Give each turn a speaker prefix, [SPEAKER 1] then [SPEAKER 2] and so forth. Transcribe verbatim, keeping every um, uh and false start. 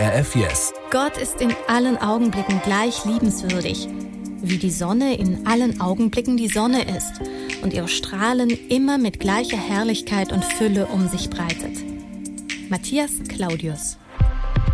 [SPEAKER 1] R F Yes.
[SPEAKER 2] Gott ist in allen Augenblicken gleich liebenswürdig, wie die Sonne in allen Augenblicken die Sonne ist und ihre Strahlen immer mit gleicher Herrlichkeit und Fülle um sich breitet. Matthias Claudius.